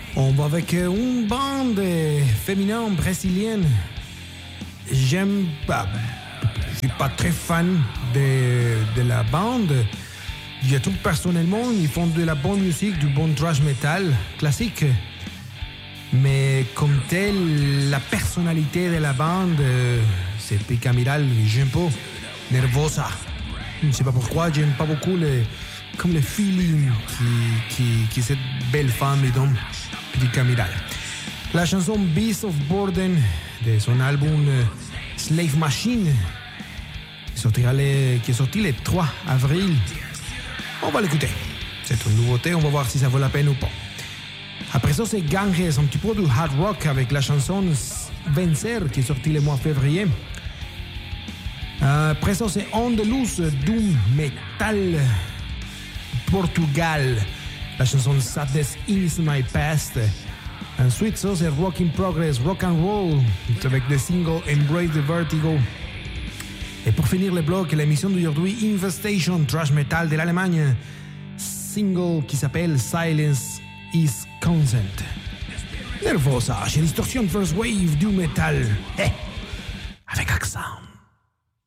On va avec une bande féminine brésilienne. J'aime pas. Je suis pas très fan de la bande. Je trouve personnellement ils font de la bonne musique, du bon thrash metal classique. Mais comme tel, la personnalité de la bande, c'est Picamiral, j'aime pas. Nervosa. Je ne sais pas pourquoi, j'aime pas beaucoup le feeling qui cette belle femme et donne Picamiral. La chanson Beast of Burden de son album Slave Machine qui est sorti le 3 avril. On va l'écouter. C'est une nouveauté, on va voir si ça vaut la peine ou pas. Après ça, c'est Ganges, un petit peu du hard rock avec la chanson Vencer qui est sortie le mois de février. Après ça, c'est On the Loose, Doom Metal Portugal. La chanson Sadness is My Past. Ensuite, ça, c'est Rock in Progress, Rock and Roll avec le single Embrace the Vertigo. Et pour finir le bloc, l'émission d'aujourd'hui, Infestation, thrash metal de l'Allemagne. Single qui s'appelle Silence is Consent. Nervosa, chez Distortion First Wave du metal. Hey.